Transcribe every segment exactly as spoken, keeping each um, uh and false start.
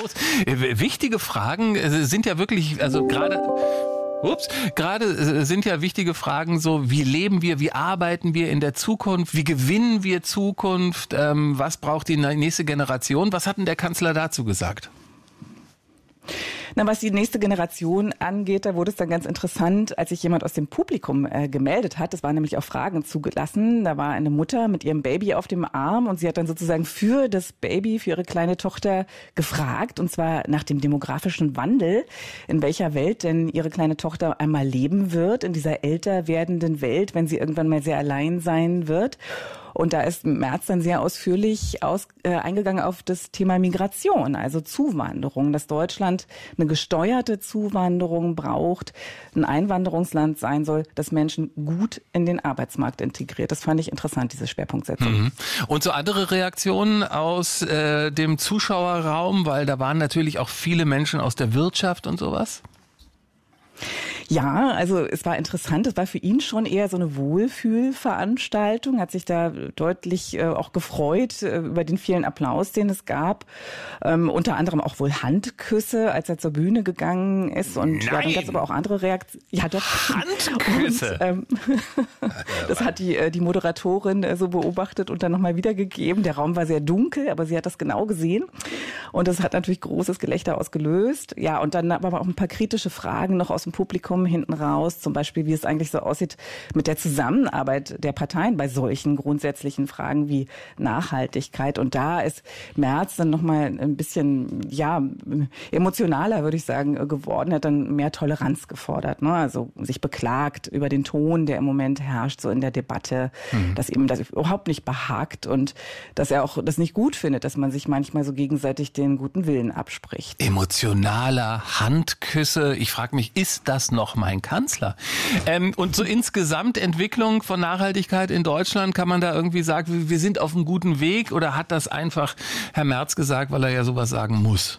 raus. Wichtige Fragen sind ja wirklich, also gerade... Ups, gerade sind ja wichtige Fragen so, wie leben wir, wie arbeiten wir in der Zukunft, wie gewinnen wir Zukunft, ähm, was braucht die nächste Generation? Was hat denn der Kanzler dazu gesagt? Na, was die nächste Generation angeht, da wurde es dann ganz interessant, als sich jemand aus dem Publikum äh, gemeldet hat. Es waren nämlich auch Fragen zugelassen. Da war eine Mutter mit ihrem Baby auf dem Arm und sie hat dann sozusagen für das Baby, für ihre kleine Tochter gefragt, und zwar nach dem demografischen Wandel, in welcher Welt denn ihre kleine Tochter einmal leben wird, in dieser älter werdenden Welt, wenn sie irgendwann mal sehr allein sein wird. Und da ist Merz dann sehr ausführlich aus, äh, eingegangen auf das Thema Migration, also Zuwanderung, dass Deutschland eine gesteuerte Zuwanderung braucht, ein Einwanderungsland sein soll, das Menschen gut in den Arbeitsmarkt integriert. Das fand ich interessant, diese Schwerpunktsetzung. Mhm. Und so andere Reaktionen aus äh, dem Zuschauerraum, weil da waren natürlich auch viele Menschen aus der Wirtschaft und sowas? Ja, also es war interessant. Es war für ihn schon eher so eine Wohlfühlveranstaltung. Hat sich da deutlich äh, auch gefreut äh, über den vielen Applaus, den es gab. Ähm, unter anderem auch wohl Handküsse, als er zur Bühne gegangen ist. Und ja, dann gab es aber auch andere Reaktionen. Ja, doch. Handküsse? Und, ähm, das hat die, äh, die Moderatorin äh, so beobachtet und dann nochmal wiedergegeben. Der Raum war sehr dunkel, aber sie hat das genau gesehen. Und das hat natürlich großes Gelächter ausgelöst. Ja, und dann aber auch ein paar kritische Fragen noch aus dem Publikum hinten raus, zum Beispiel, wie es eigentlich so aussieht mit der Zusammenarbeit der Parteien bei solchen grundsätzlichen Fragen wie Nachhaltigkeit. Und da ist Merz dann nochmal ein bisschen, ja, emotionaler, würde ich sagen, geworden, hat dann mehr Toleranz gefordert, ne? Also sich beklagt über den Ton, der im Moment herrscht, so in der Debatte, mhm. dass ihm das überhaupt nicht behagt und dass er auch das nicht gut findet, dass man sich manchmal so gegenseitig den guten Willen abspricht. Emotionaler Handküsse. Ich frage mich, ist das noch mein Kanzler? Ähm, und so insgesamt Entwicklung von Nachhaltigkeit in Deutschland, kann man da irgendwie sagen, wir sind auf einem guten Weg, oder hat das einfach Herr Merz gesagt, weil er ja sowas sagen muss?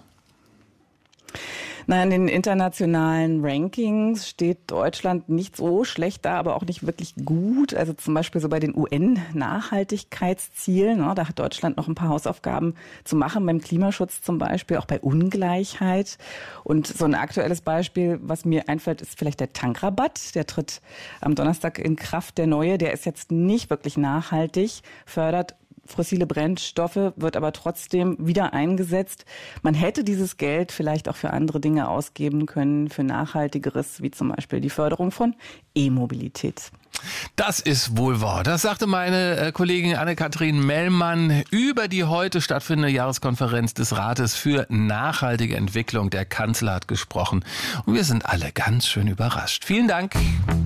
Na, in den internationalen Rankings steht Deutschland nicht so schlecht da, aber auch nicht wirklich gut. Also zum Beispiel so bei den U N-Nachhaltigkeitszielen, ne, da hat Deutschland noch ein paar Hausaufgaben zu machen, beim Klimaschutz zum Beispiel, auch bei Ungleichheit. Und so ein aktuelles Beispiel, was mir einfällt, ist vielleicht der Tankrabatt. Der tritt am Donnerstag in Kraft, der neue. Der ist jetzt nicht wirklich nachhaltig, fördert fossile Brennstoffe, wird aber trotzdem wieder eingesetzt. Man hätte dieses Geld vielleicht auch für andere Dinge ausgeben können, für Nachhaltigeres, wie zum Beispiel die Förderung von E-Mobilität. Das ist wohl wahr. Das sagte meine Kollegin Anne-Kathrin Mellmann über die heute stattfindende Jahreskonferenz des Rates für nachhaltige Entwicklung. Der Kanzler hat gesprochen und wir sind alle ganz schön überrascht. Vielen Dank.